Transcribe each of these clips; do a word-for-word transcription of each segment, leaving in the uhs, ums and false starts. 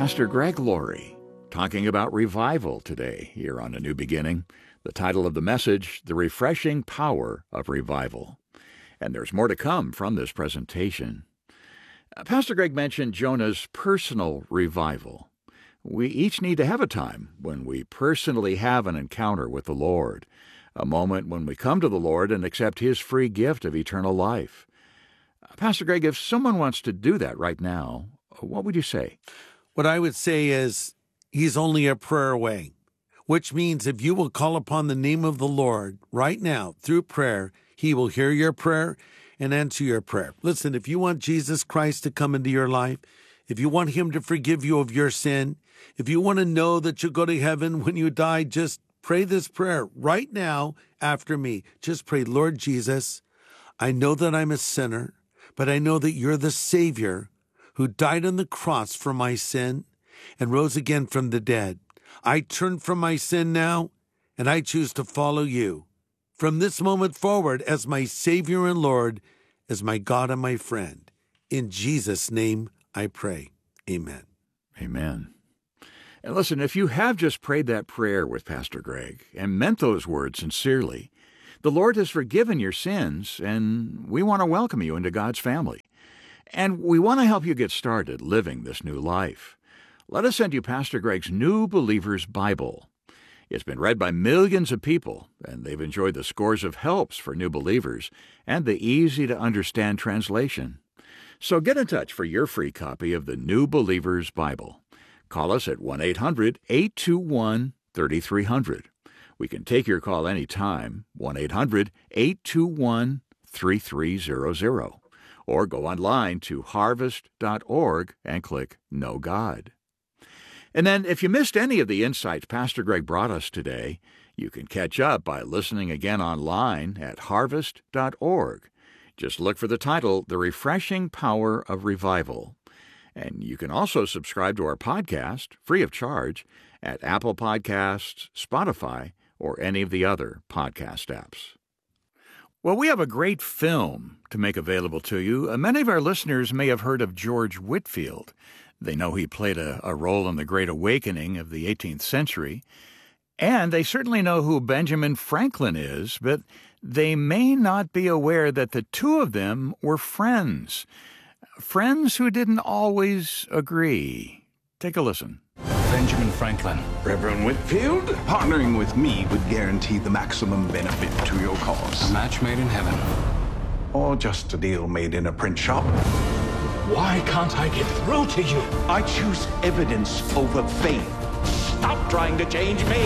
Pastor Greg Laurie talking about revival today here on A New Beginning. The title of the message, The Refreshing Power of Revival. And there's more to come from this presentation. Uh, Pastor Greg mentioned Jonah's personal revival. We each need to have a time when we personally have an encounter with the Lord, a moment when we come to the Lord and accept His free gift of eternal life. Uh, Pastor Greg, if someone wants to do that right now, what would you say? What I would say is He's only a prayer away, which means if you will call upon the name of the Lord right now through prayer, He will hear your prayer and answer your prayer. Listen, if you want Jesus Christ to come into your life, if you want Him to forgive you of your sin, if you want to know that you'll go to heaven when you die, just pray this prayer right now after me. Just pray, Lord Jesus, I know that I'm a sinner, but I know that You're the Savior who died on the cross for my sin and rose again from the dead. I turn from my sin now, and I choose to follow You from this moment forward as my Savior and Lord, as my God and my friend. In Jesus' name I pray. Amen. Amen. And listen, if you have just prayed that prayer with Pastor Greg and meant those words sincerely, the Lord has forgiven your sins, and we want to welcome you into God's family. And we want to help you get started living this new life. Let us send you Pastor Greg's New Believer's Bible. It's been read by millions of people, and they've enjoyed the scores of helps for new believers and the easy-to-understand translation. So get in touch for your free copy of the New Believer's Bible. Call us at one eight hundred eight two one three three zero zero. We can take your call anytime, one eight hundred eight two one three three zero zero. Or go online to harvest dot org and click Know God. And then, if you missed any of the insights Pastor Greg brought us today, you can catch up by listening again online at harvest dot org. Just look for the title, The Refreshing Power of Revival. And you can also subscribe to our podcast, free of charge, at Apple Podcasts, Spotify, or any of the other podcast apps. Well, we have a great film to make available to you. Uh, many of our listeners may have heard of George Whitefield. They know he played a, a role in the Great Awakening of the eighteenth century. And they certainly know who Benjamin Franklin is, but they may not be aware that the two of them were friends. Friends who didn't always agree. Take a listen. Benjamin Franklin. Reverend Whitefield, partnering with me would guarantee the maximum benefit to your cause. A match made in heaven. Or just a deal made in a print shop. Why can't I get through to you? I choose evidence over faith. Stop trying to change me.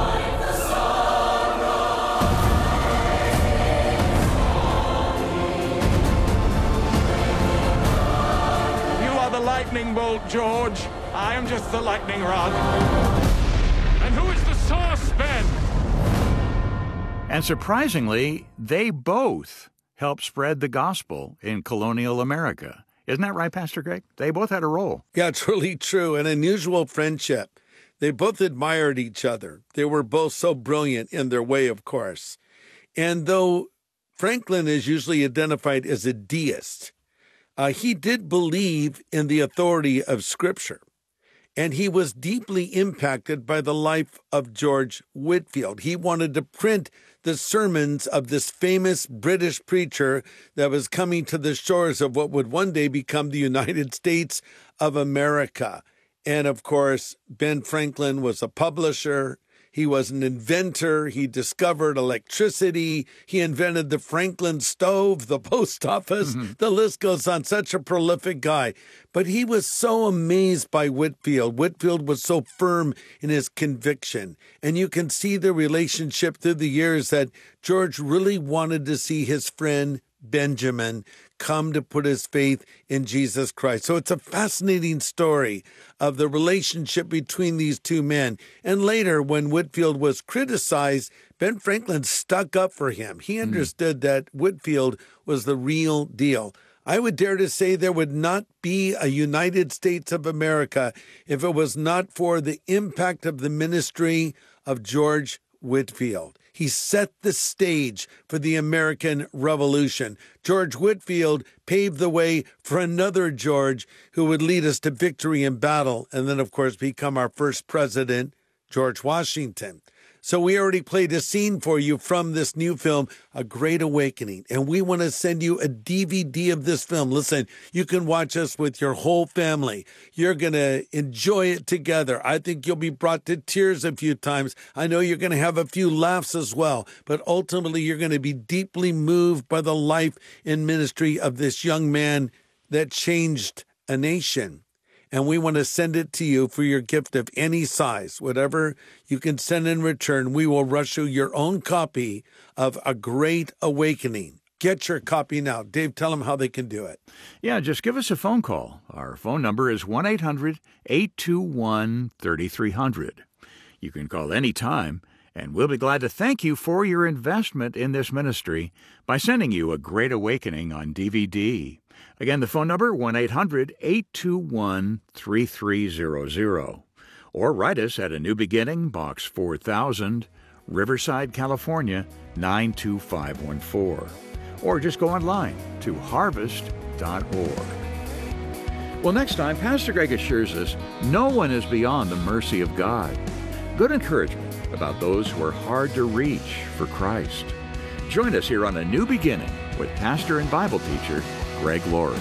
You are the lightning bolt, George. I am just the lightning rod. And who is the source, Ben? And surprisingly, they both helped spread the gospel in colonial America. Isn't that right, Pastor Greg? They both had a role. Yeah, it's really true. An unusual friendship. They both admired each other. They were both so brilliant in their way, of course. And though Franklin is usually identified as a deist, uh, he did believe in the authority of Scripture. And he was deeply impacted by the life of George Whitefield. He wanted to print the sermons of this famous British preacher that was coming to the shores of what would one day become the United States of America. And of course, Ben Franklin was a publisher. He was an inventor. He discovered electricity. He invented the Franklin stove, the post office. Mm-hmm. The list goes on. Such a prolific guy. But he was so amazed by Whitefield. Whitefield was so firm in his conviction. And you can see the relationship through the years that George really wanted to see his friend Benjamin come to put his faith in Jesus Christ. So it's a fascinating story of the relationship between these two men. And later, when Whitefield was criticized, Ben Franklin stuck up for him. He understood mm. that Whitefield was the real deal. I would dare to say there would not be a United States of America if it was not for the impact of the ministry of George Whitefield. He set the stage for the American Revolution. George Whitefield paved the way for another George who would lead us to victory in battle and then, of course, become our first president, George Washington. So we already played a scene for you from this new film, A Great Awakening, and we want to send you a D V D of this film. Listen, you can watch us with your whole family. You're going to enjoy it together. I think you'll be brought to tears a few times. I know you're going to have a few laughs as well, but ultimately you're going to be deeply moved by the life and ministry of this young man that changed a nation. And we want to send it to you for your gift of any size. Whatever you can send in return, we will rush you your own copy of A Great Awakening. Get your copy now. Dave, tell them how they can do it. Yeah, just give us a phone call. Our phone number is one eight hundred eight two one three three zero zero. You can call any time, and we'll be glad to thank you for your investment in this ministry by sending you A Great Awakening on D V D. Again, the phone number, one eight hundred eight two one three three zero zero. Or write us at A New Beginning, Box four thousand, Riverside, California, nine two five one four. Or just go online to harvest dot org. Well, next time, Pastor Greg assures us no one is beyond the mercy of God. Good encouragement about those who are hard to reach for Christ. Join us here on A New Beginning with pastor and Bible teacher Greg Laurie.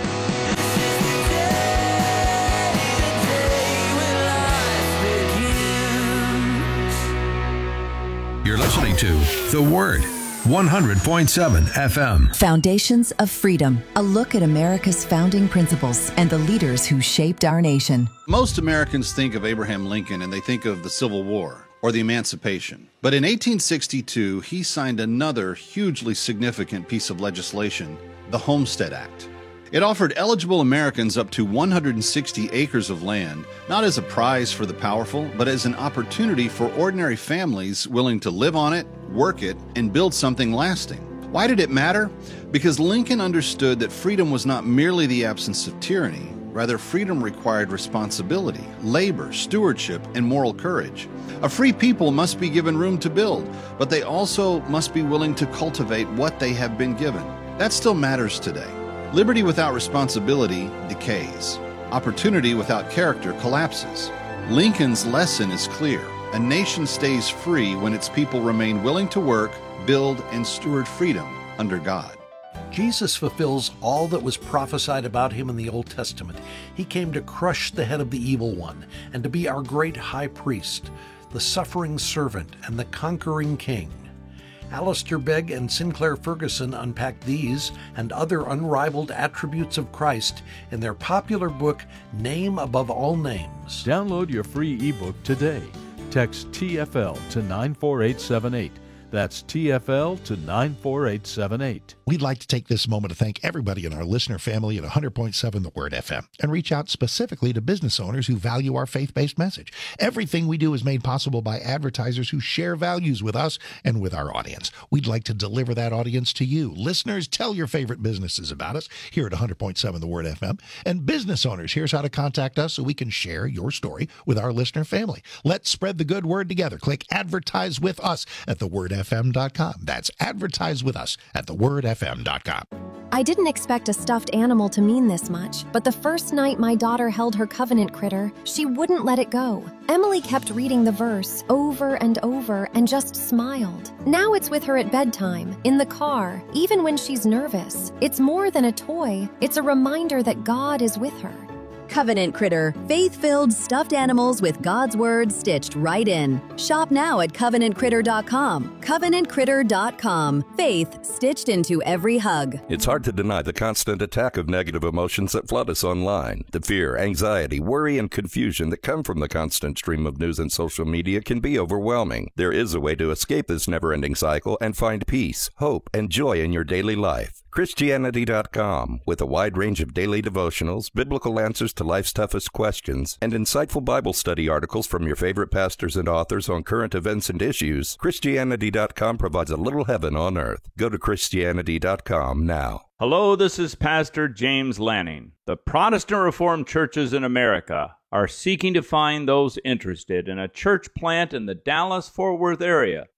You're listening to The Word, one hundred point seven F M. Foundations of Freedom, a look at America's founding principles and the leaders who shaped our nation. Most Americans think of Abraham Lincoln and they think of the Civil War or the Emancipation. But in eighteen sixty-two, he signed another hugely significant piece of legislation, the Homestead Act. It offered eligible Americans up to one hundred sixty acres of land, not as a prize for the powerful, but as an opportunity for ordinary families willing to live on it, work it, and build something lasting. Why did it matter? Because Lincoln understood that freedom was not merely the absence of tyranny. Rather, freedom required responsibility, labor, stewardship, and moral courage. A free people must be given room to build, but they also must be willing to cultivate what they have been given. That still matters today. Liberty without responsibility decays. Opportunity without character collapses. Lincoln's lesson is clear. A nation stays free when its people remain willing to work, build, and steward freedom under God. Jesus fulfills all that was prophesied about him in the Old Testament. He came to crush the head of the evil one and to be our great high priest, the suffering servant and the conquering king. Alistair Begg and Sinclair Ferguson unpack these and other unrivaled attributes of Christ in their popular book, Name Above All Names. Download your free ebook today. Text T F L to nine four eight seven eight. That's T F L to nine four eight seven eight. We'd like to take this moment to thank everybody in our listener family at one hundred point seven The Word F M and reach out specifically to business owners who value our faith-based message. Everything we do is made possible by advertisers who share values with us and with our audience. We'd like to deliver that audience to you. Listeners, tell your favorite businesses about us here at one hundred point seven The Word F M. And business owners, here's how to contact us so we can share your story with our listener family. Let's spread the good word together. Click Advertise with Us at the word f m dot com. That's Advertise with Us at the word f m dot com. I didn't expect a stuffed animal to mean this much, but the first night my daughter held her covenant critter, she wouldn't let it go. Emily kept reading the verse over and over and just smiled. Now it's with her at bedtime, in the car, even when she's nervous. It's more than a toy. It's a reminder that God is with her. Covenant Critter, faith-filled stuffed animals with God's Word stitched right in. Shop now at covenant critter dot com. covenant critter dot com. Faith stitched into every hug. It's hard to deny the constant attack of negative emotions that flood us online. The fear, anxiety, worry, and confusion that come from the constant stream of news and social media can be overwhelming. There is a way to escape this never-ending cycle and find peace, hope, and joy in your daily life. Christianity dot com, with a wide range of daily devotionals, biblical answers to life's toughest questions, and insightful Bible study articles from your favorite pastors and authors on current events and issues, Christianity dot com provides a little heaven on earth. Go to Christianity dot com now. Hello, this is Pastor James Lanning. The Protestant Reformed churches in America are seeking to find those interested in a church plant in the Dallas-Fort Worth area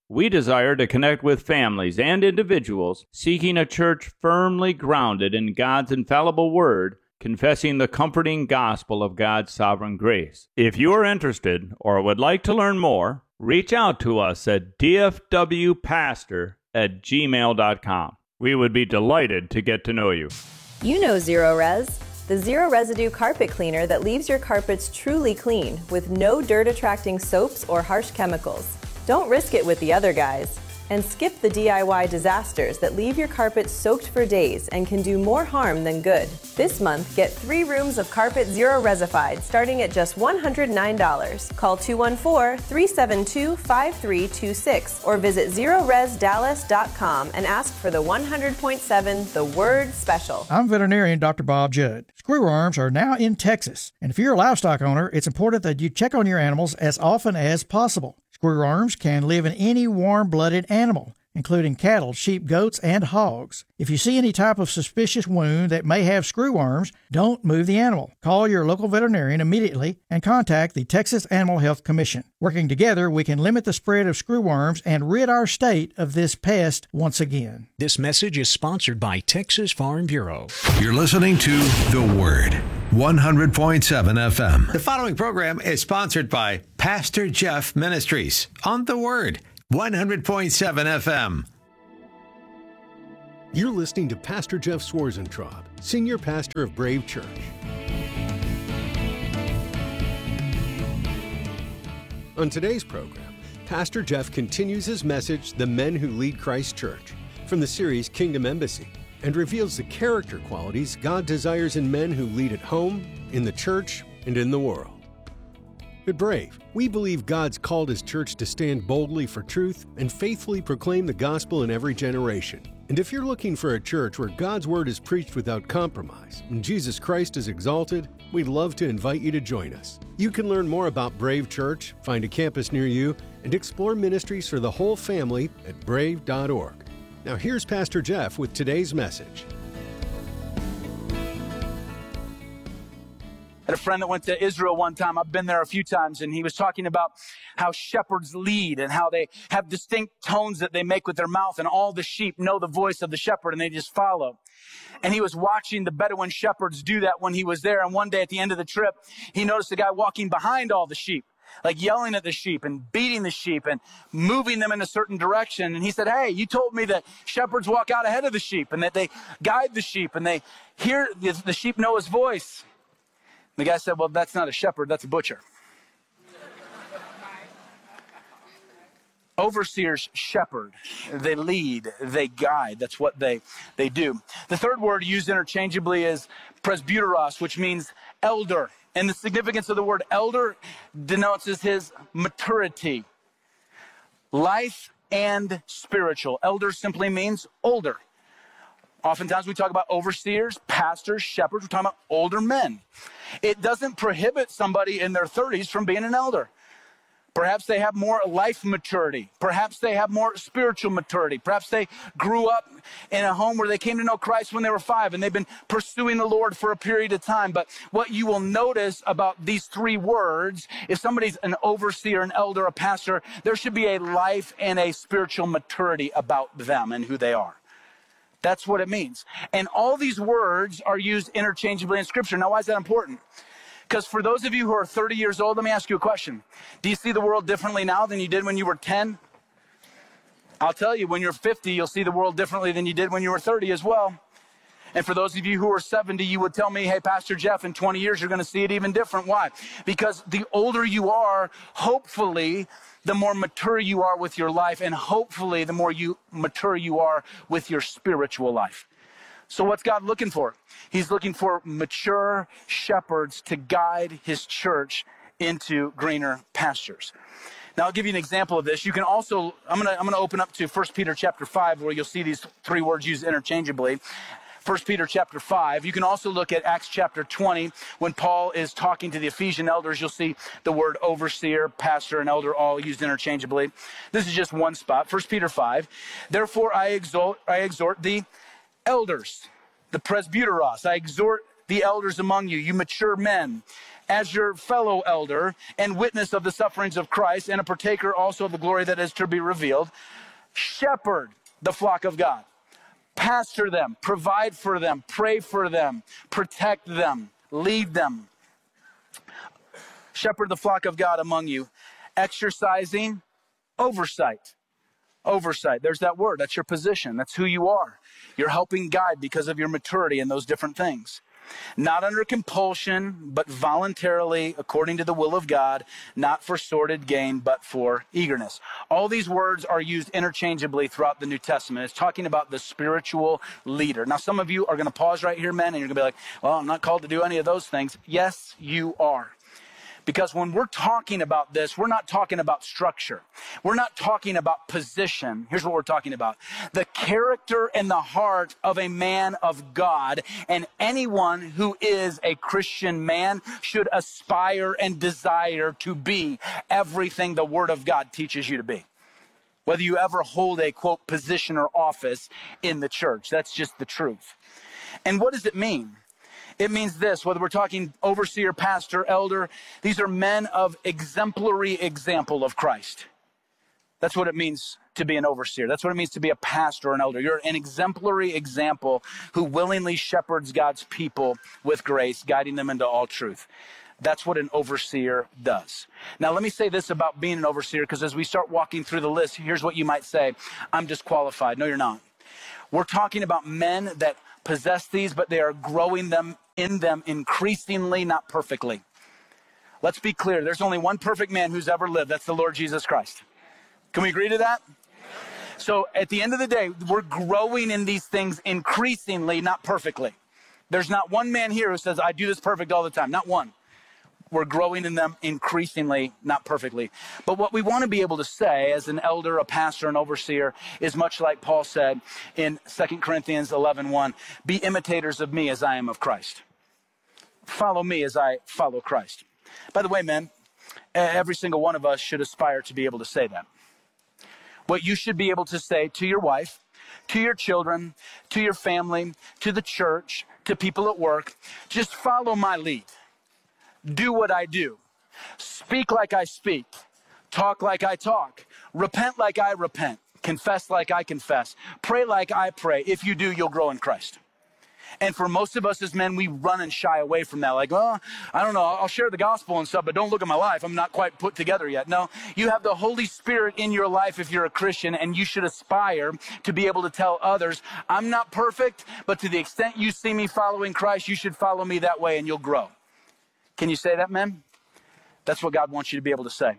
We desire to connect with families and individuals seeking a church firmly grounded in God's infallible Word, confessing the comforting gospel of God's sovereign grace. If you are interested or would like to learn more, reach out to us at d f w pastor at gmail dot com. We would be delighted to get to know you. You know Zero Res, the zero residue carpet cleaner that leaves your carpets truly clean with no dirt-attracting soaps or harsh chemicals. Don't risk it with the other guys. And skip the D I Y disasters that leave your carpet soaked for days and can do more harm than good. This month, get three rooms of carpet Zero Resified starting at just one hundred nine dollars. Call two one four, three seven two, five three two six or visit zero res dallas dot com and ask for the one hundred point seven The Word Special. I'm veterinarian Doctor Bob Judd. Screwworms are now in Texas, and if you're a livestock owner, it's important that you check on your animals as often as possible. Screwworms can live in any warm-blooded animal, including cattle, sheep, goats, and hogs. If you see any type of suspicious wound that may have screwworms, don't move the animal. Call your local veterinarian immediately and contact the Texas Animal Health Commission. Working together, we can limit the spread of screwworms and rid our state of this pest once again. This message is sponsored by Texas Farm Bureau. You're listening to The Word, one hundred point seven F M. The following program is sponsored by Pastor Jeff Ministries on The Word, one hundred point seven F M. You're listening to Pastor Jeff Swarzentraub, Senior Pastor of Brave Church. On today's program, Pastor Jeff continues his message, The Men Who Lead Christ Church, from the series Kingdom Embassy, and reveals the character qualities God desires in men who lead at home, in the church, and in the world. At Brave, we believe God's called His church to stand boldly for truth and faithfully proclaim the gospel in every generation. And if you're looking for a church where God's word is preached without compromise and Jesus Christ is exalted, we'd love to invite you to join us. You can learn more about Brave Church, find a campus near you, and explore ministries for the whole family at brave dot org. Now here's Pastor Jeff with today's message. I had a friend that went to Israel one time. I've been there a few times, and he was talking about how shepherds lead and how they have distinct tones that they make with their mouth, and all the sheep know the voice of the shepherd, and they just follow. And he was watching the Bedouin shepherds do that when he was there, and one day at the end of the trip, he noticed a guy walking behind all the sheep, like yelling at the sheep and beating the sheep and moving them in a certain direction. And he said, hey, you told me that shepherds walk out ahead of the sheep and that they guide the sheep and they hear, the sheep know his voice. The guy said, well, that's not a shepherd, that's a butcher. Overseers shepherd. They lead, they guide. That's what they, they do. The third word used interchangeably is presbyteros, which means elder. And the significance of the word elder denotes his maturity, life and spiritual. Elder simply means older. Oftentimes we talk about overseers, pastors, shepherds. We're talking about older men. It doesn't prohibit somebody in their thirties from being an elder. Perhaps they have more life maturity. Perhaps they have more spiritual maturity. Perhaps they grew up in a home where they came to know Christ when they were five and they've been pursuing the Lord for a period of time. But what you will notice about these three words, if somebody's an overseer, an elder, a pastor, there should be a life and a spiritual maturity about them and who they are. That's what it means. And all these words are used interchangeably in Scripture. Now, why is that important? Because for those of you who are thirty years old, let me ask you a question. Do you see the world differently now than you did when you were ten? I'll tell you, when you're fifty, you'll see the world differently than you did when you were thirty as well. And for those of you who are seventy, you would tell me, hey, Pastor Jeff, in twenty years, you're going to see it even different. Why? Because the older you are, hopefully, the more mature you are with your life, and hopefully the more you mature you are with your spiritual life. So what's God looking for? He's looking for mature shepherds to guide his church into greener pastures. Now, I'll give you an example of this. You can also, I'm going to I'm going to open up to First Peter chapter five, where you'll see these three words used interchangeably. First Peter chapter five. You can also look at Acts chapter twenty. When Paul is talking to the Ephesian elders, you'll see the word overseer, pastor, and elder all used interchangeably. This is just one spot. First Peter five. Therefore I exhort, I exhort the elders, the presbyteros. I exhort the the elders among you, you mature men, as your fellow elder and witness of the sufferings of Christ and a partaker also of the glory that is to be revealed, shepherd the flock of God. Pastor them, provide for them, pray for them, protect them, lead them. Shepherd the flock of God among you, exercising oversight. Oversight. There's that word. That's your position. That's who you are. You're helping guide because of your maturity in those different things. Not under compulsion, but voluntarily, according to the will of God, not for sordid gain, but for eagerness. All these words are used interchangeably throughout the New Testament. It's talking about the spiritual leader. Now, some of you are going to pause right here, men, and you're going to be like, well, I'm not called to do any of those things. Yes, you are. Because when we're talking about this, we're not talking about structure. We're not talking about position. Here's what we're talking about. The character and the heart of a man of God, and anyone who is a Christian man should aspire and desire to be everything the Word of God teaches you to be. Whether you ever hold a, quote, position or office in the church. That's just the truth. And what does it mean? It means this, whether we're talking overseer, pastor, elder, these are men of exemplary example of Christ. That's what it means to be an overseer. That's what it means to be a pastor or an elder. You're an exemplary example who willingly shepherds God's people with grace, guiding them into all truth. That's what an overseer does. Now, let me say this about being an overseer, because as we start walking through the list, here's what you might say. I'm disqualified. No, you're not. We're talking about men that possess these, but they are growing them in them increasingly, not perfectly. Let's be clear. There's only one perfect man who's ever lived. That's the Lord Jesus Christ. Can we agree to that? So at the end of the day, we're growing in these things increasingly, not perfectly. There's not one man here who says, I do this perfect all the time. Not one. We're growing in them increasingly, not perfectly. But what we want to be able to say as an elder, a pastor, an overseer is much like Paul said in Second Corinthians eleven one, be imitators of me as I am of Christ. Follow me as I follow Christ. By the way, men, every single one of us should aspire to be able to say that. What you should be able to say to your wife, to your children, to your family, to the church, to people at work, just follow my lead. Do what I do. Speak like I speak. Talk like I talk. Repent like I repent. Confess like I confess. Pray like I pray. If you do, you'll grow in Christ. And for most of us as men, we run and shy away from that. Like, oh, I don't know, I'll share the gospel and stuff, but don't look at my life. I'm not quite put together yet. No, you have the Holy Spirit in your life if you're a Christian, and you should aspire to be able to tell others, I'm not perfect, but to the extent you see me following Christ, you should follow me that way and you'll grow. Can you say that, men? That's what God wants you to be able to say.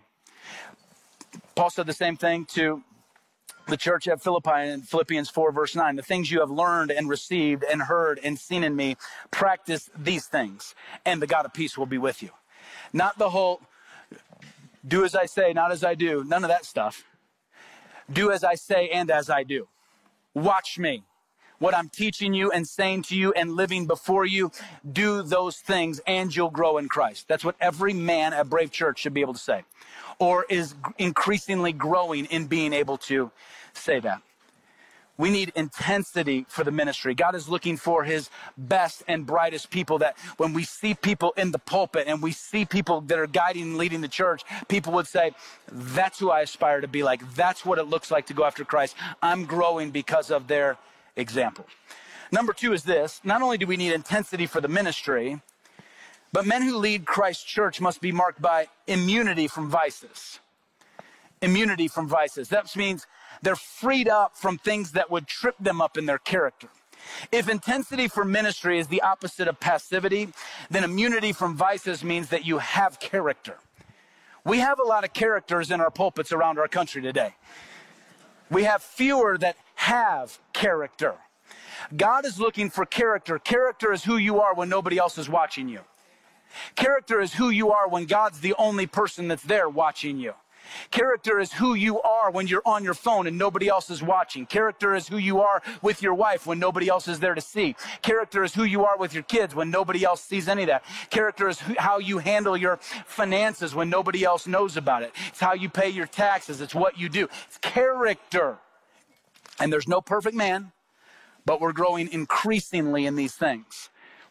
Paul said the same thing to the church at Philippi in Philippians four, verse nine. The things you have learned and received and heard and seen in me, practice these things, and the God of peace will be with you. Not the whole, do as I say, not as I do. None of that stuff. Do as I say and as I do. Watch me. What I'm teaching you and saying to you and living before you, do those things and you'll grow in Christ. That's what every man at Brave Church should be able to say, or is increasingly growing in being able to say that. We need intensity for the ministry. God is looking for his best and brightest people, that when we see people in the pulpit and we see people that are guiding and leading the church, people would say, that's who I aspire to be like. That's what it looks like to go after Christ. I'm growing because of their example. Number two is this. Not only do we need intensity for the ministry, but men who lead Christ's church must be marked by immunity from vices. Immunity from vices. That means they're freed up from things that would trip them up in their character. If intensity for ministry is the opposite of passivity, then immunity from vices means that you have character. We have a lot of characters in our pulpits around our country today. We have fewer that have character. God is looking for character. Character is who you are when nobody else is watching you. Character is who you are when God's the only person that's there watching you. Character is who you are when you're on your phone and nobody else is watching. Character is who you are with your wife when nobody else is there to see. Character is who you are with your kids when nobody else sees any of that. Character is who, how you handle your finances when nobody else knows about it. It's how you pay your taxes. It's what you do. It's character. And there's no perfect man, but we're growing increasingly in these things.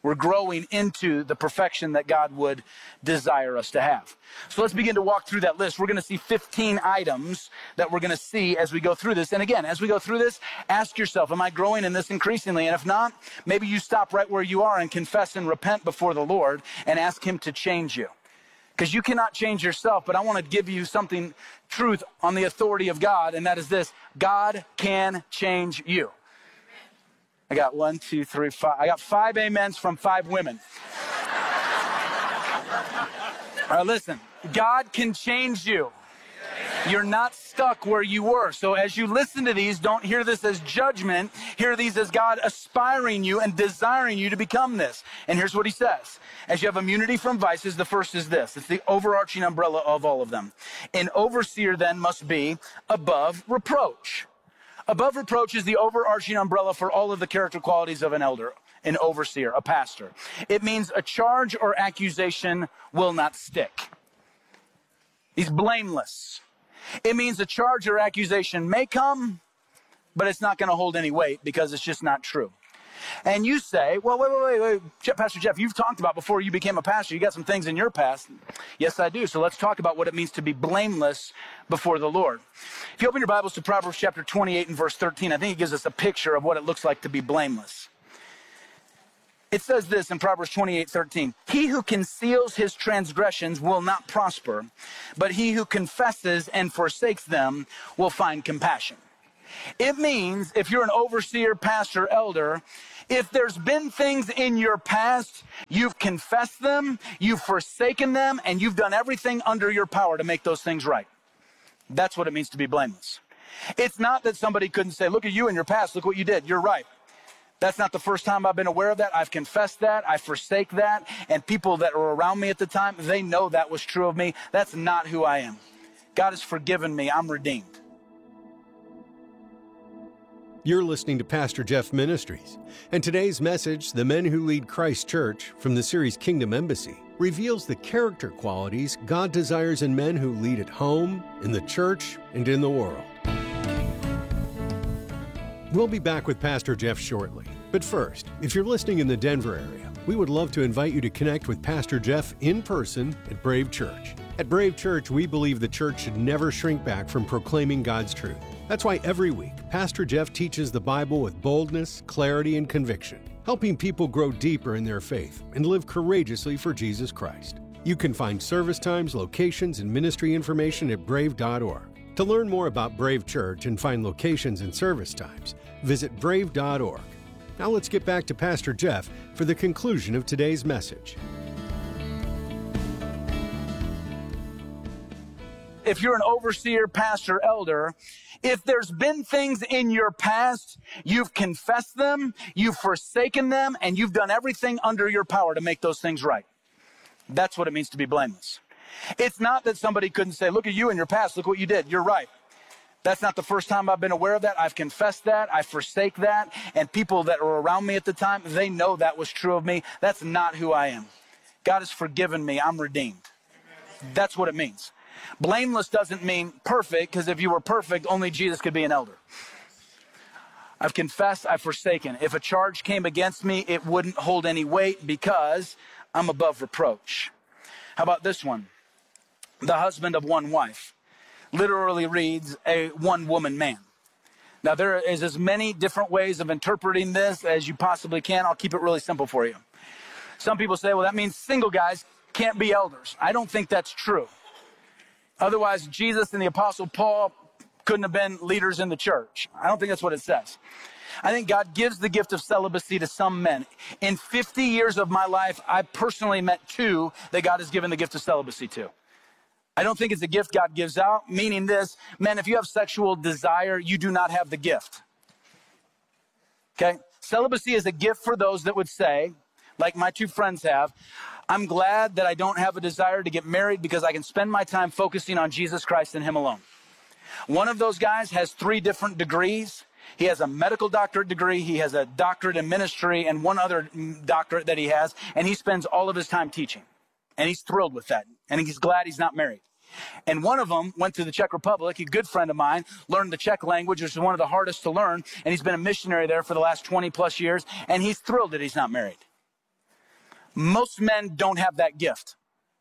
We're growing into the perfection that God would desire us to have. So let's begin to walk through that list. We're going to see fifteen items that we're going to see as we go through this. And again, as we go through this, ask yourself, am I growing in this increasingly? And if not, maybe you stop right where you are and confess and repent before the Lord and ask him to change you. Because you cannot change yourself, but I want to give you something, truth on the authority of God, and that is this: God can change you. I got one, two, three, five. I got five amens from five women. All right, listen. God can change you. You're not stuck where you were. So as you listen to these, don't hear this as judgment. Hear these as God aspiring you and desiring you to become this. And here's what he says. As you have immunity from vices, the first is this. It's the overarching umbrella of all of them. An overseer then must be above reproach. Above reproach is the overarching umbrella for all of the character qualities of an elder, an overseer, a pastor. It means a charge or accusation will not stick. He's blameless. It means a charge or accusation may come, but it's not going to hold any weight because it's just not true. And you say, well, wait, wait, wait, wait, Pastor Jeff, you've talked about before you became a pastor, you got some things in your past. Yes, I do. So let's talk about what it means to be blameless before the Lord. If you open your Bibles to Proverbs chapter twenty-eight and verse thirteen, I think it gives us a picture of what it looks like to be blameless. It says this in Proverbs twenty-eight thirteen, he who conceals his transgressions will not prosper, but he who confesses and forsakes them will find compassion. It means if you're an overseer, pastor, elder, if there's been things in your past, you've confessed them, you've forsaken them, and you've done everything under your power to make those things right. That's what it means to be blameless. It's not that somebody couldn't say, look at you in your past, look what you did, you're right. That's not the first time I've been aware of that. I've confessed that, I forsake that, and people that were around me at the time, they know that was true of me. That's not who I am. God has forgiven me, I'm redeemed. You're listening to Pastor Jeff Ministries, and today's message, The Men Who Lead Christ Church, from the series Kingdom Embassy, reveals the character qualities God desires in men who lead at home, in the church, and in the world. We'll be back with Pastor Jeff shortly, but first, if you're listening in the Denver area, we would love to invite you to connect with Pastor Jeff in person at Brave Church. At Brave Church, we believe the church should never shrink back from proclaiming God's truth. That's why every week, Pastor Jeff teaches the Bible with boldness, clarity, and conviction, helping people grow deeper in their faith and live courageously for Jesus Christ. You can find service times, locations, and ministry information at brave dot org. To learn more about Brave Church and find locations and service times, visit brave dot org. Now let's get back to Pastor Jeff for the conclusion of today's message. If you're an overseer, pastor, elder, if there's been things in your past, you've confessed them, you've forsaken them, and you've done everything under your power to make those things right. That's what it means to be blameless. It's not that somebody couldn't say, look at you in your past, look what you did, you're right. That's not the first time I've been aware of that. I've confessed that, I forsake that, and people that were around me at the time, they know that was true of me. That's not who I am. God has forgiven me, I'm redeemed. That's what it means. Blameless doesn't mean perfect, because if you were perfect, only Jesus could be an elder. I've confessed, I've forsaken. If a charge came against me, it wouldn't hold any weight because I'm above reproach. How about this one? The husband of one wife. Literally reads a one-woman man. Now, there is as many different ways of interpreting this as you possibly can. I'll keep it really simple for you. Some people say, well, that means single guys can't be elders. I don't think that's true. Otherwise, Jesus and the Apostle Paul couldn't have been leaders in the church. I don't think that's what it says. I think God gives the gift of celibacy to some men. In fifty years of my life, I personally met two that God has given the gift of celibacy to. I don't think it's a gift God gives out, meaning this, men, if you have sexual desire, you do not have the gift. Okay? Celibacy is a gift for those that would say, like my two friends have, I'm glad that I don't have a desire to get married because I can spend my time focusing on Jesus Christ and Him alone. One of those guys has three different degrees. He has a medical doctorate degree, he has a doctorate in ministry, and one other doctorate that he has, and he spends all of his time teaching. And he's thrilled with that, and he's glad he's not married. And one of them went to the Czech Republic, a good friend of mine, learned the Czech language, which is one of the hardest to learn, and he's been a missionary there for the last twenty plus years, and he's thrilled that he's not married. Most men don't have that gift.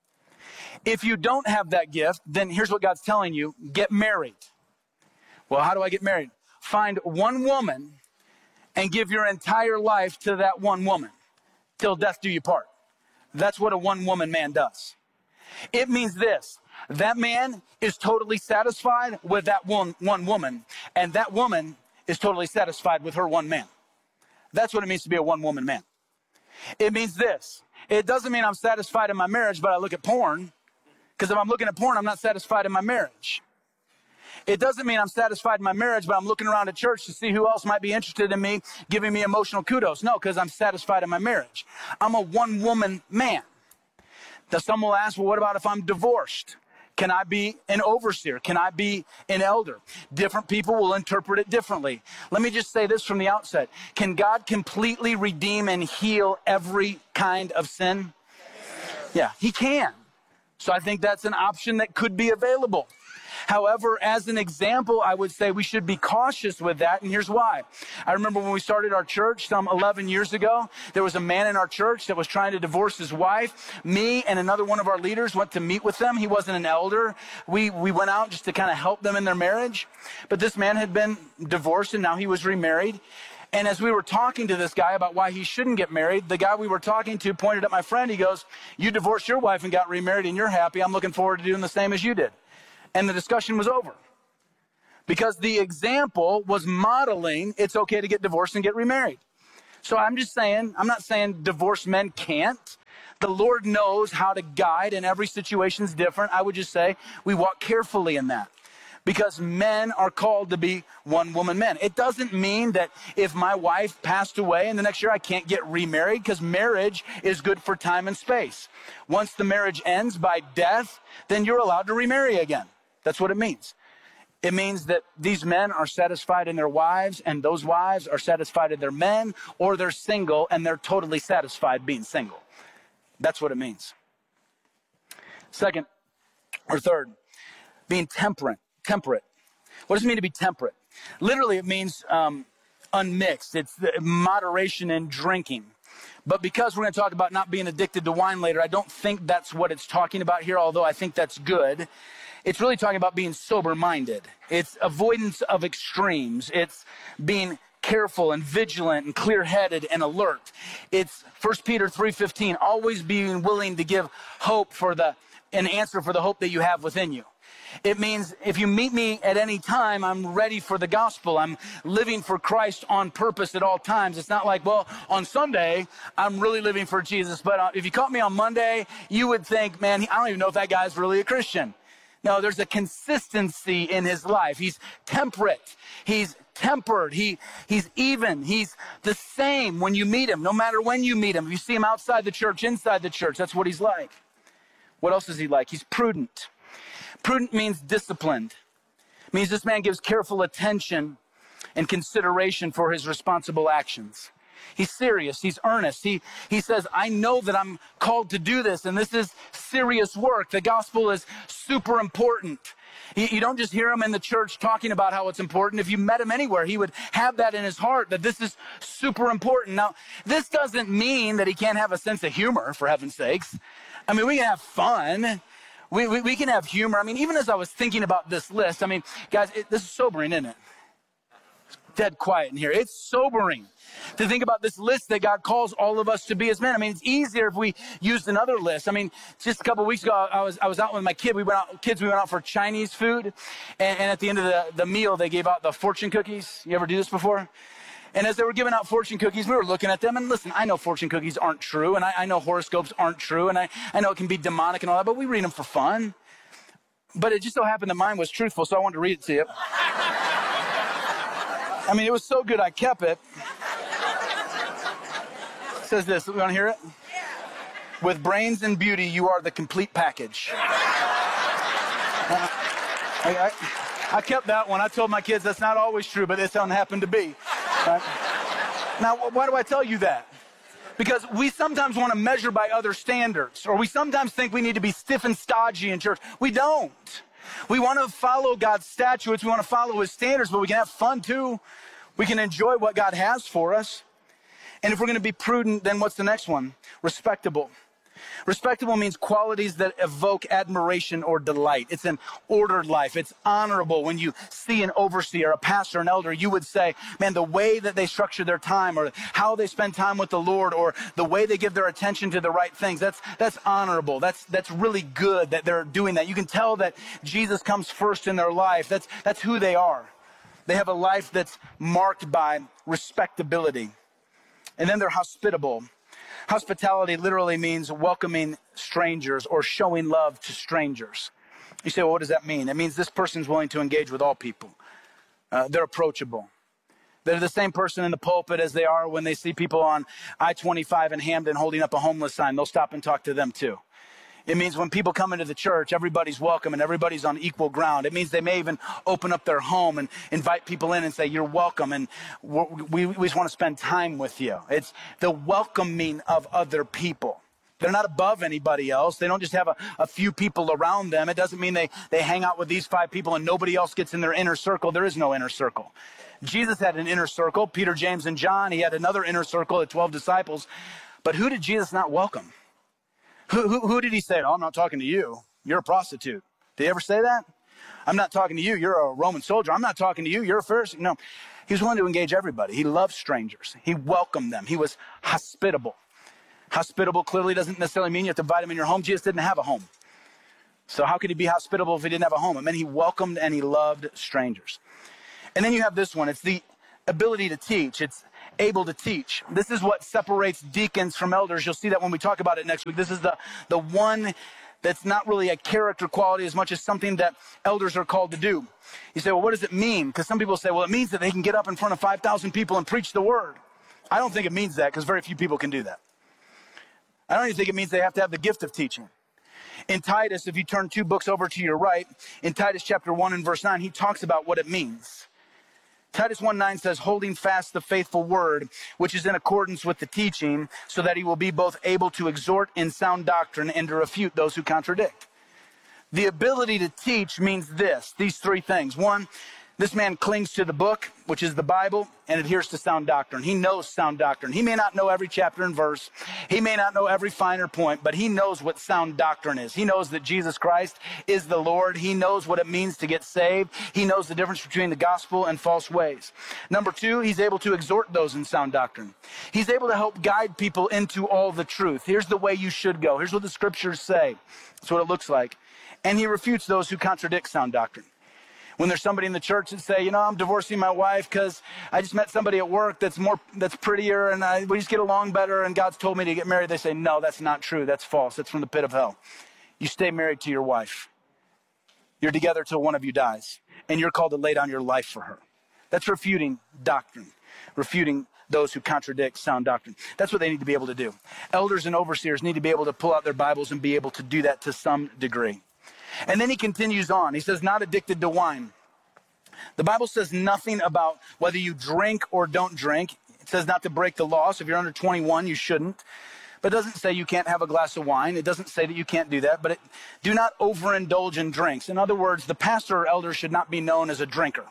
If you don't have that gift, then here's what God's telling you: get married. Well, how do I get married? Find one woman and give your entire life to that one woman till death do you part. That's what a one-woman man does. It means this: that man is totally satisfied with that one, one woman, and that woman is totally satisfied with her one man. That's what it means to be a one-woman man. It means this: it doesn't mean I'm satisfied in my marriage, but I look at porn, because if I'm looking at porn, I'm not satisfied in my marriage. It doesn't mean I'm satisfied in my marriage, but I'm looking around at church to see who else might be interested in me, giving me emotional kudos. No, because I'm satisfied in my marriage. I'm a one-woman man. Now, some will ask, well, what about if I'm divorced? Can I be an overseer? Can I be an elder? Different people will interpret it differently. Let me just say this from the outset. Can God completely redeem and heal every kind of sin? Yeah, he can. So I think that's an option that could be available. However, as an example, I would say we should be cautious with that, and here's why. I remember when we started our church some eleven years ago, there was a man in our church that was trying to divorce his wife. Me and another one of our leaders went to meet with them. He wasn't an elder. We, we went out just to kind of help them in their marriage. But this man had been divorced, and now he was remarried. And as we were talking to this guy about why he shouldn't get married, the guy we were talking to pointed at my friend. He goes, "You divorced your wife and got remarried, and you're happy. I'm looking forward to doing the same as you did." And the discussion was over. Because the example was modeling it's okay to get divorced and get remarried. So I'm just saying, I'm not saying divorced men can't. The Lord knows how to guide, and every situation's different. I would just say we walk carefully in that. Because men are called to be one-woman men. It doesn't mean that if my wife passed away and the next year I can't get remarried, because marriage is good for time and space. Once the marriage ends by death, then you're allowed to remarry again. That's what it means. It means that these men are satisfied in their wives, and those wives are satisfied in their men, or they're single and they're totally satisfied being single. That's what it means. Second, or third, being temperate. Temperate. What does it mean to be temperate? Literally, it means um, unmixed. It's the moderation in drinking. But because we're going to talk about not being addicted to wine later, I don't think that's what it's talking about here, although I think that's good. It's really talking about being sober-minded. It's avoidance of extremes. It's being careful and vigilant and clear-headed and alert. It's First Peter three fifteen, always being willing to give hope for the, an answer for the hope that you have within you. It means if you meet me at any time, I'm ready for the gospel. I'm living for Christ on purpose at all times. It's not like, well, on Sunday, I'm really living for Jesus. But uh, if you caught me on Monday, you would think, man, I don't even know if that guy's really a Christian. No, there's a consistency in his life. He's temperate. He's tempered. He, he's even. He's the same when you meet him, no matter when you meet him. If you see him outside the church, inside the church, that's what he's like. What else is he like? He's prudent. Prudent means disciplined. It means this man gives careful attention and consideration for his responsible actions. He's serious. He's earnest. He, he says, I know that I'm called to do this, and this is serious work. The gospel is super important. You, you don't just hear him in the church talking about how it's important. If you met him anywhere, he would have that in his heart, that this is super important. Now, this doesn't mean that he can't have a sense of humor, for heaven's sakes. I mean, we can have fun. We, we, we can have humor. I mean, even as I was thinking about this list, I mean, guys, it, this is sobering, isn't it? It's dead quiet in here. It's sobering to think about this list that God calls all of us to be as men. I mean, it's easier if we used another list. I mean, just a couple of weeks ago, I was I was out with my kid. We went out, kids, we went out for Chinese food, and, and at the end of the, the meal, they gave out the fortune cookies. You ever do this before? And as they were giving out fortune cookies, we were looking at them. And listen, I know fortune cookies aren't true, and I, I know horoscopes aren't true, and I, I know it can be demonic and all that, but we read them for fun. But it just so happened that mine was truthful, so I wanted to read it to you. I mean, it was so good I kept it. It says this. You want to hear it? With brains and beauty, you are the complete package. Uh, I, I, I kept that one. I told my kids that's not always true, but this one happened to be. Right? Now, why do I tell you that? Because we sometimes want to measure by other standards, or we sometimes think we need to be stiff and stodgy in church. We don't. We want to follow God's statutes. We want to follow his standards, but we can have fun too. We can enjoy what God has for us. And if we're going to be prudent, then what's the next one? Respectable. Respectable means qualities that evoke admiration or delight. It's an ordered life. It's honorable. When you see an overseer, a pastor, an elder, you would say, man, the way that they structure their time or how they spend time with the Lord or the way they give their attention to the right things, that's that's honorable. That's that's really good that they're doing that. You can tell that Jesus comes first in their life. That's that's who they are. They have a life that's marked by respectability. And then they're hospitable. Hospitality literally means welcoming strangers or showing love to strangers. You say, well, what does that mean? It means this person's willing to engage with all people. Uh, they're approachable. They're the same person in the pulpit as they are when they see people on I twenty-five in Hamden holding up a homeless sign. They'll stop and talk to them too. It means when people come into the church, everybody's welcome and everybody's on equal ground. It means they may even open up their home and invite people in and say, you're welcome, and we, we just want to spend time with you. It's the welcoming of other people. They're not above anybody else. They don't just have a, a few people around them. It doesn't mean they, they hang out with these five people and nobody else gets in their inner circle. There is no inner circle. Jesus had an inner circle, Peter, James, and John. He had another inner circle, the twelve disciples. But who did Jesus not welcome? Who, who, who did he say, oh, I'm not talking to you. You're a prostitute. Did he ever say that? I'm not talking to you. You're a Roman soldier. I'm not talking to you. You're a Pharisee. No, he was willing to engage everybody. He loved strangers. He welcomed them. He was hospitable. Hospitable clearly doesn't necessarily mean you have to invite him in your home. Jesus didn't have a home. So how could he be hospitable if he didn't have a home? It meant he welcomed and he loved strangers. And then you have this one. It's the ability to teach. It's able to teach. This is what separates deacons from elders. You'll see that when we talk about it next week. This is the, the one that's not really a character quality as much as something that elders are called to do. You say, well, what does it mean? Because some people say, well, it means that they can get up in front of five thousand people and preach the word. I don't think it means that because very few people can do that. I don't even think it means they have to have the gift of teaching. In Titus, if you turn two books over to your right, in Titus chapter one and verse nine, he talks about what it means. Titus one nine says, holding fast the faithful word, which is in accordance with the teaching, so that he will be both able to exhort in sound doctrine and to refute those who contradict. The ability to teach means this, these three things. One, this man clings to the book, which is the Bible, and adheres to sound doctrine. He knows sound doctrine. He may not know every chapter and verse. He may not know every finer point, but he knows what sound doctrine is. He knows that Jesus Christ is the Lord. He knows what it means to get saved. He knows the difference between the gospel and false ways. Number two, he's able to exhort those in sound doctrine. He's able to help guide people into all the truth. Here's the way you should go. Here's what the scriptures say. That's what it looks like. And he refutes those who contradict sound doctrine. When there's somebody in the church that say, you know, I'm divorcing my wife because I just met somebody at work that's more, that's prettier, and I, we just get along better, and God's told me to get married. They say, no, that's not true. That's false. That's from the pit of hell. You stay married to your wife. You're together till one of you dies, and you're called to lay down your life for her. That's refuting doctrine, refuting those who contradict sound doctrine. That's what they need to be able to do. Elders and overseers need to be able to pull out their Bibles and be able to do that to some degree. And then he continues on. He says, not addicted to wine. The Bible says nothing about whether you drink or don't drink. It says not to break the law. So if you're under twenty-one, you shouldn't. But it doesn't say you can't have a glass of wine. It doesn't say that you can't do that. But it, do not overindulge in drinks. In other words, the pastor or elder should not be known as a drinker.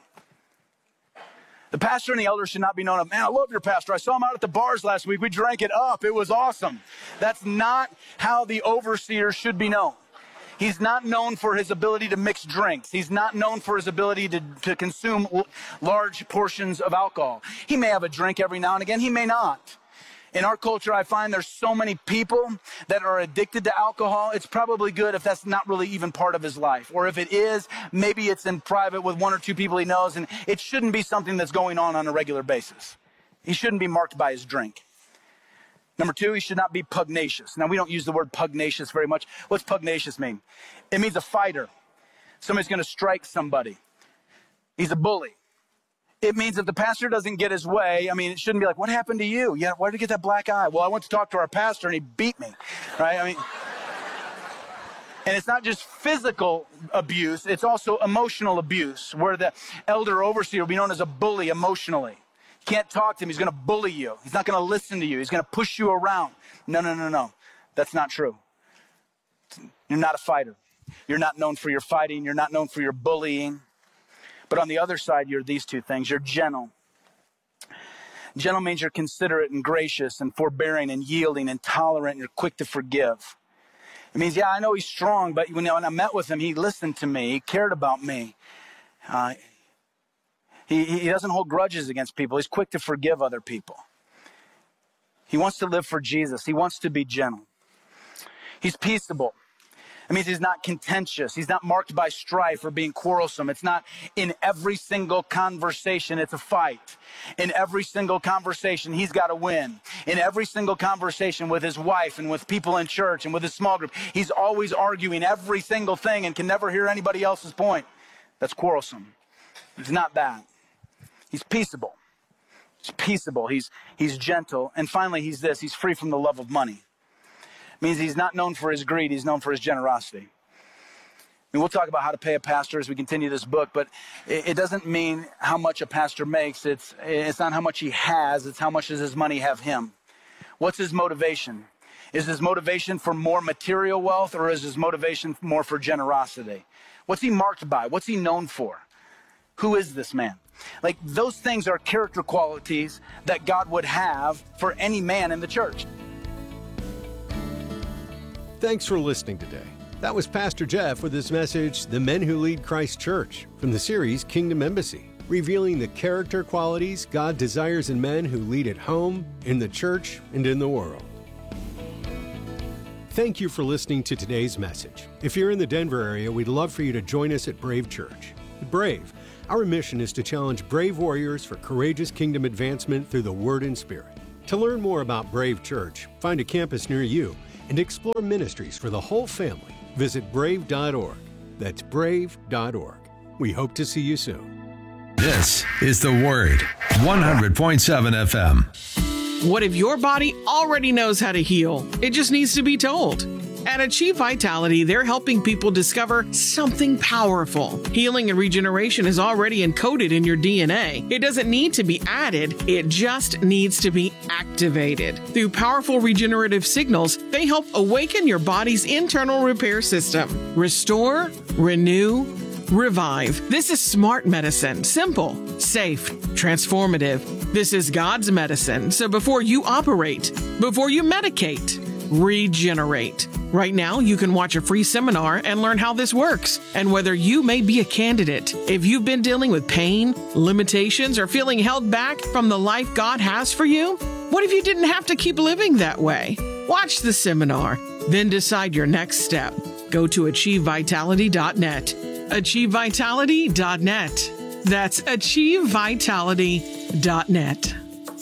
The pastor and the elder should not be known as, man, I love your pastor. I saw him out at the bars last week. We drank it up. It was awesome. That's not how the overseer should be known. He's not known for his ability to mix drinks. He's not known for his ability to, to consume l- large portions of alcohol. He may have a drink every now and again. He may not. In our culture, I find there's so many people that are addicted to alcohol. It's probably good if that's not really even part of his life. Or if it is, maybe it's in private with one or two people he knows, and it shouldn't be something that's going on on a regular basis. He shouldn't be marked by his drink. Number two, he should not be pugnacious. Now, we don't use the word pugnacious very much. What's pugnacious mean? It means a fighter. Somebody's going to strike somebody. He's a bully. It means if the pastor doesn't get his way, I mean, it shouldn't be like, what happened to you? Yeah, why did you get that black eye? Well, I went to talk to our pastor and he beat me, right? I mean, and it's not just physical abuse. It's also emotional abuse, where the elder overseer will be known as a bully emotionally. Can't talk to him. He's going to bully you. He's not going to listen to you. He's going to push you around. No, no, no, no. That's not true. You're not a fighter. You're not known for your fighting. You're not known for your bullying. But on the other side, you're these two things. You're gentle. Gentle means you're considerate and gracious and forbearing and yielding and tolerant and you're quick to forgive. It means, yeah, I know he's strong, but when, when I met with him, he listened to me. He cared about me. Uh, he, he doesn't hold grudges against people. He's quick to forgive other people. He wants to live for Jesus. He wants to be gentle. He's peaceable. It means he's not contentious. He's not marked by strife or being quarrelsome. It's not in every single conversation, it's a fight. In every single conversation, he's got to win. In every single conversation with his wife and with people in church and with his small group, he's always arguing every single thing and can never hear anybody else's point. That's quarrelsome. He's not that. He's peaceable. He's peaceable. He's, he's gentle. And finally, he's this. He's free from the love of money. Means he's not known for his greed, he's known for his generosity. And we'll talk about how to pay a pastor as we continue this book, but it, it doesn't mean how much a pastor makes. It's, it's not how much he has, it's how much does his money have him. What's his motivation? Is his motivation for more material wealth, or is his motivation more for generosity? What's he marked by? What's he known for? Who is this man? Like, those things are character qualities that God would have for any man in the church. Thanks for listening today. That was Pastor Jeff with his message, The Men Who Lead Christ Church, from the series Kingdom Embassy, revealing the character qualities God desires in men who lead at home, in the church, and in the world. Thank you for listening to today's message. If you're in the Denver area, we'd love for you to join us at Brave Church. At Brave, our mission is to challenge brave warriors for courageous kingdom advancement through the Word and Spirit. To learn more about Brave Church, find a campus near you, and explore ministries for the whole family, visit brave dot org. That's brave dot org. We hope to see you soon. This is The Word, one hundred point seven F M. What if your body already knows how to heal? It just needs to be told. At Achieve Vitality, they're helping people discover something powerful. Healing and regeneration is already encoded in your D N A. It doesn't need to be added, it just needs to be activated. Through powerful regenerative signals, they help awaken your body's internal repair system. Restore, renew, revive. This is smart medicine. Simple, safe, transformative. This is God's medicine. So before you operate, before you medicate, regenerate. Right now, you can watch a free seminar and learn how this works and whether you may be a candidate. If you've been dealing with pain, limitations, or feeling held back from the life God has for you, what if you didn't have to keep living that way? Watch the seminar, then decide your next step. Go to achieve vitality dot net. achieve vitality dot net. That's achieve vitality dot net.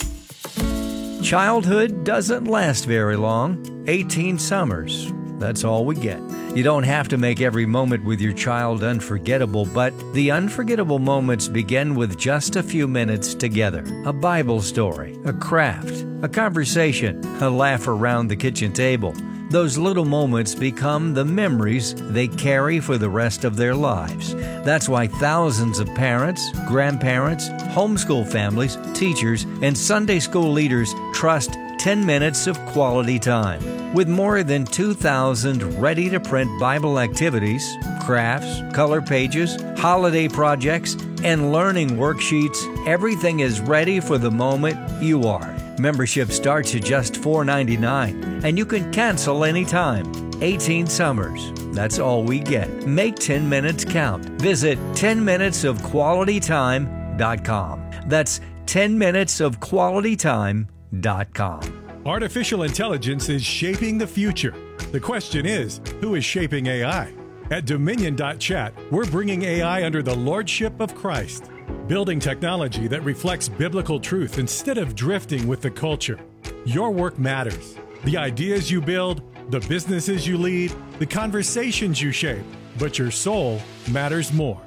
Childhood doesn't last very long. eighteen summers. That's all we get. You don't have to make every moment with your child unforgettable, but the unforgettable moments begin with just a few minutes together. A Bible story, a craft, a conversation, a laugh around the kitchen table. Those little moments become the memories they carry for the rest of their lives. That's why thousands of parents, grandparents, homeschool families, teachers, and Sunday school leaders trust ten minutes of quality time. With more than two thousand ready-to-print Bible activities, crafts, color pages, holiday projects, and learning worksheets, everything is ready for the moment you are. Membership starts at just four dollars and ninety-nine cents, and you can cancel anytime. eighteen summers. That's all we get. Make ten minutes count. Visit ten minutes of quality time dot com. That's ten minutes of quality time dot com. Artificial intelligence is shaping the future. The question is, who is shaping A I? At Dominion dot chat, we're bringing A I under the lordship of Christ, building technology that reflects biblical truth instead of drifting with the culture. Your work matters. The ideas you build, the businesses you lead, the conversations you shape, but your soul matters more.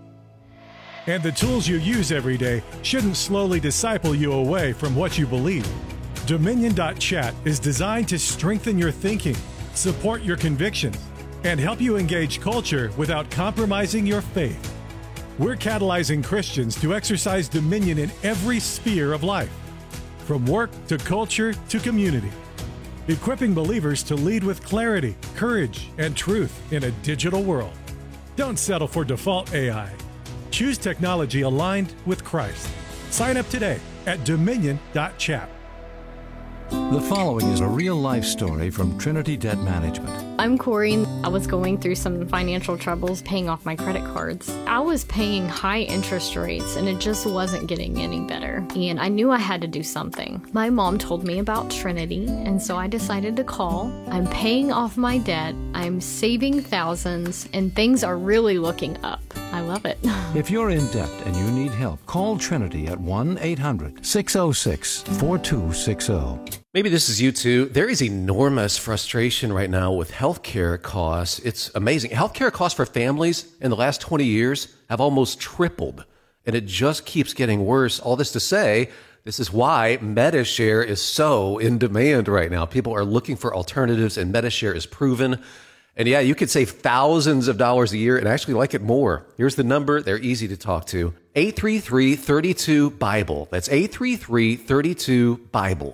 And the tools you use every day shouldn't slowly disciple you away from what you believe. Dominion dot chat is designed to strengthen your thinking, support your convictions, and help you engage culture without compromising your faith. We're catalyzing Christians to exercise dominion in every sphere of life, from work to culture to community, equipping believers to lead with clarity, courage, and truth in a digital world. Don't settle for default A I. Choose technology aligned with Christ. Sign up today at dominion dot chat. The following is a real-life story from Trinity Debt Management. I'm Corey. I was going through some financial troubles paying off my credit cards. I was paying high interest rates and it just wasn't getting any better. And I knew I had to do something. My mom told me about Trinity, and so I decided to call. I'm paying off my debt, I'm saving thousands, and things are really looking up. I love it. If you're in debt and you need help, call Trinity at one eight hundred six oh six four two six oh. Maybe this is you too. There is enormous frustration right now with healthcare costs. It's amazing. Healthcare costs for families in the last twenty years have almost tripled, and it just keeps getting worse. All this to say, this is why Medi-Share is so in demand right now. People are looking for alternatives, and Medi-Share is proven. And yeah, you could save thousands of dollars a year and actually like it more. Here's the number. They're easy to talk to. eight three three, three two, BIBLE. That's eight three three, three two, BIBLE.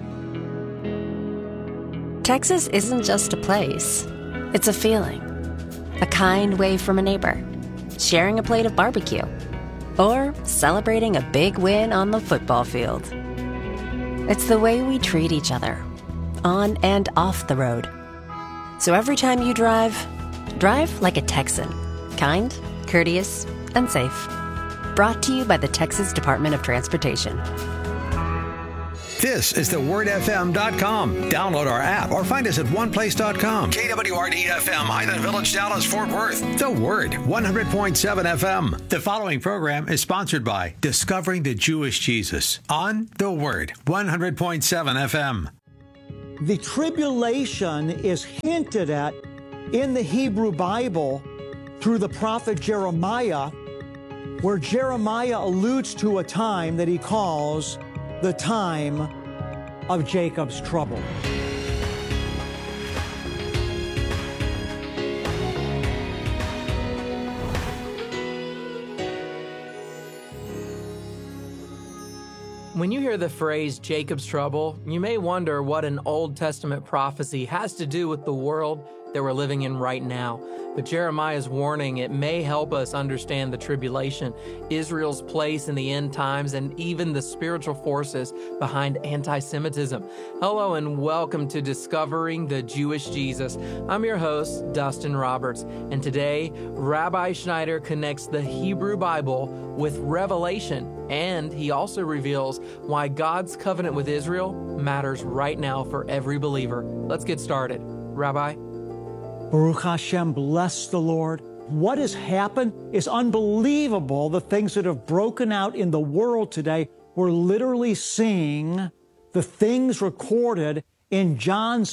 Texas isn't just a place. It's a feeling. A kind wave from a neighbor. Sharing a plate of barbecue. Or celebrating a big win on the football field. It's the way we treat each other. On and off the road. So every time you drive, drive like a Texan. Kind, courteous, and safe. Brought to you by the Texas Department of Transportation. This is the word f m dot com. Download our app or find us at one place dot com. K W R D F M, Highland Village, Dallas, Fort Worth. The Word, one hundred point seven F M. The following program is sponsored by Discovering the Jewish Jesus on The Word, one hundred point seven F M. The tribulation is hinted at in the Hebrew Bible through the prophet Jeremiah, where Jeremiah alludes to a time that he calls the time of Jacob's trouble. When you hear the phrase Jacob's trouble, you may wonder what an Old Testament prophecy has to do with the world that we're living in right now. But Jeremiah's warning, it may help us understand the tribulation, Israel's place in the end times, and even the spiritual forces behind anti-Semitism. Hello and welcome to Discovering the Jewish Jesus. I'm your host, Dustin Roberts, and today, Rabbi Schneider connects the Hebrew Bible with Revelation, and he also reveals why God's covenant with Israel matters right now for every believer. Let's get started. Rabbi? Baruch Hashem, bless the Lord. What has happened is unbelievable, the things that have broken out in the world today. We're literally seeing the things recorded in John's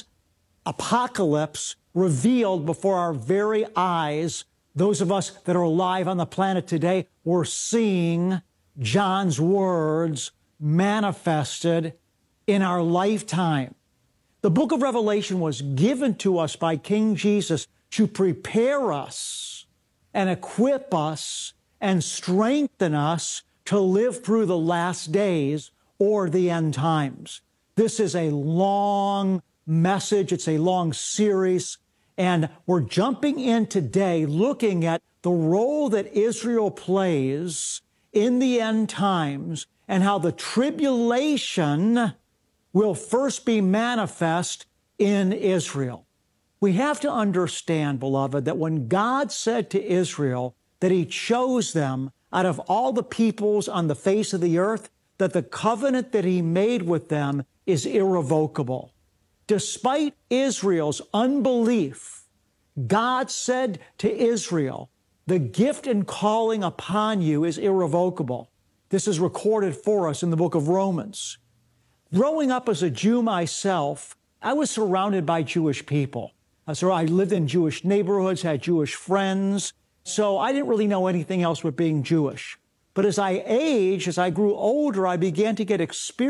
apocalypse revealed before our very eyes. Those of us that are alive on the planet today, we're seeing John's words manifested in our lifetime. The book of Revelation was given to us by King Jesus to prepare us and equip us and strengthen us to live through the last days or the end times. This is a long message. It's a long series. And we're jumping in today looking at the role that Israel plays in the end times and how the tribulation will first be manifest in Israel. We have to understand, beloved, that when God said to Israel that he chose them out of all the peoples on the face of the earth, that the covenant that he made with them is irrevocable. Despite Israel's unbelief, God said to Israel, the gift and calling upon you is irrevocable. This is recorded for us in the book of Romans. Growing up as a Jew myself, I was surrounded by Jewish people. So I lived in Jewish neighborhoods, had Jewish friends. So I didn't really know anything else but being Jewish. But as I aged, as I grew older, I began to get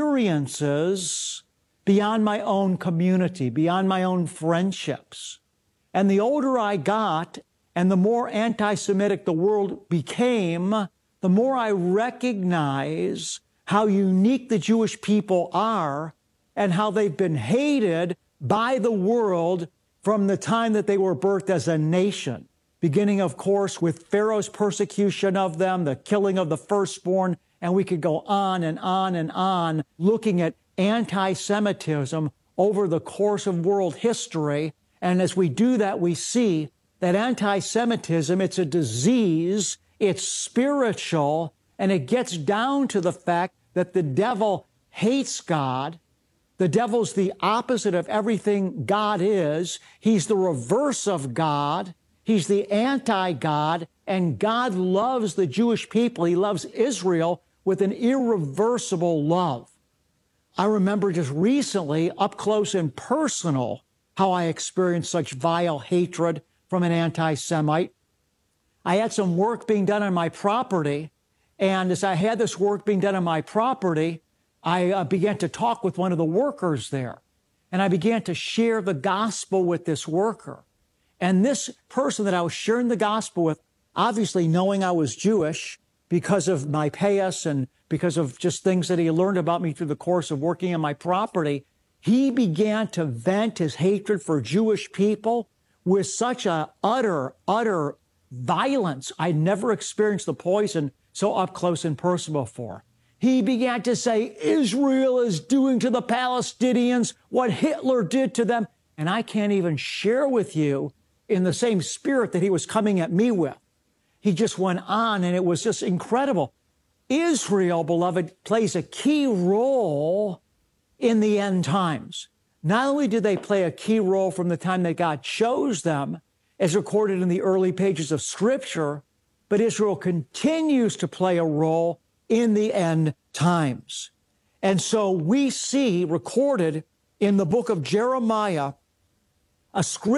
experiences beyond my own community, beyond my own friendships. And the older I got, and the more anti-Semitic the world became, the more I recognize how unique the Jewish people are and how they've been hated by the world from the time that they were birthed as a nation, beginning, of course, with Pharaoh's persecution of them, the killing of the firstborn, And we could go on and on and on looking at anti-Semitism over the course of world history. And as we do that, we see that anti-Semitism, it's a disease, it's spiritual, and it gets down to the fact that the devil hates God. The devil's the opposite of everything God is. He's the reverse of God. He's the anti-God, and God loves the Jewish people. He loves Israel with an irreversible love. I remember just recently, up close and personal, how I experienced such vile hatred from an anti-Semite. I had some work being done on my property, and as I had this work being done on my property, I uh, began to talk with one of the workers there, and I began to share the gospel with this worker. And this person that I was sharing the gospel with, obviously knowing I was Jewish because of my payas and because of just things that he learned about me through the course of working on my property, he began to vent his hatred for Jewish people with such a utter, utter violence. I'd never experienced the poison so up close and personal before. He began to say, Israel is doing to the Palestinians what Hitler did to them. And I can't even share with you in the same spirit that he was coming at me with. He just went on, and it was just incredible. Israel, beloved, plays a key role in the end times. Not only did they play a key role from the time that God chose them, as recorded in the early pages of Scripture, but Israel continues to play a role in the end times. And so we see recorded in the book of Jeremiah a scripture